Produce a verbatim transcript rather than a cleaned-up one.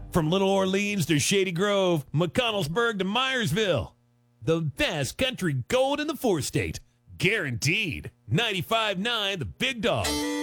From Little Orleans to Shady Grove, McConnellsburg to Myersville. The best country gold in the four-state. Guaranteed. ninety-five point nine The Big Dog.